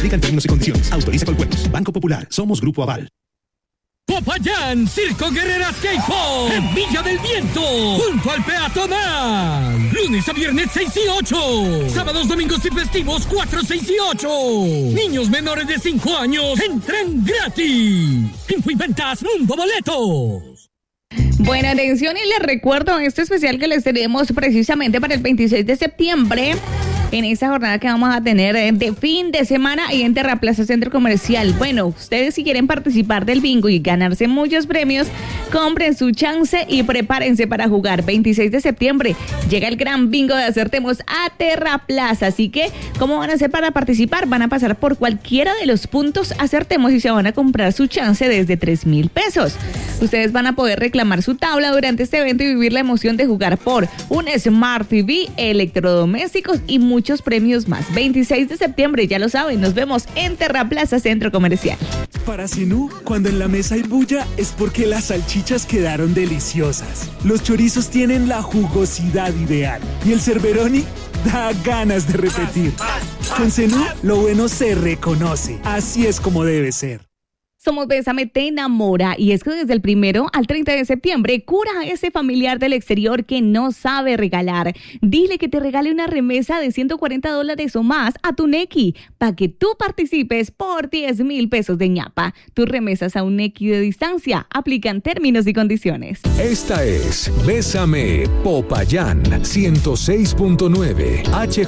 Aplican términos y condiciones. Autoriza Coljuegos. Banco Popular. Somos Grupo Aval. Popayán, Circo Guerreras K-Pop, en Villa del Viento, junto al peatonal. Lunes a viernes 6 y 8. Sábados, domingos y festivos 4, 6 y 8. Niños menores de 5 años entran gratis. Info y ventas Mundo Boletos. Bueno, atención y les recuerdo este especial que les tenemos precisamente para el 26 de septiembre. En esta jornada que vamos a tener de fin de semana ahí en Terraplaza Centro Comercial. Bueno, ustedes si quieren participar del bingo y ganarse muchos premios, compren su chance y prepárense para jugar. 26 de septiembre llega el gran bingo de Acertemos a Terraplaza. Así que, ¿cómo van a hacer para participar? Van a pasar por cualquiera de los puntos Acertemos y se van a comprar su chance desde 3,000 pesos. Ustedes van a poder reclamar su tabla durante este evento y vivir la emoción de jugar por un Smart TV, electrodomésticos y muchos premios más. 26 de septiembre, ya lo saben, nos vemos en Terraplaza Centro Comercial. Para Sinú, cuando en la mesa hay bulla, es porque las salchichas quedaron deliciosas. Los chorizos tienen la jugosidad ideal. Y el Cerberoni da ganas de repetir. Con Sinú, lo bueno se reconoce. Así es como debe ser. Somos Bésame Te Enamora y es que desde el 1 al 30 de septiembre cura a ese familiar del exterior que no sabe regalar. Dile que te regale una remesa de $140 o más a tu Nequi para que tú participes por 10,000 pesos de ñapa. Tus remesas a un Nequi de distancia aplican términos y condiciones. Esta es Bésame Popayán 106.9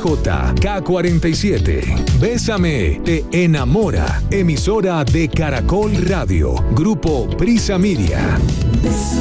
HJK47. Bésame Te Enamora, emisora de Caracol Radio, Grupo Prisa Media.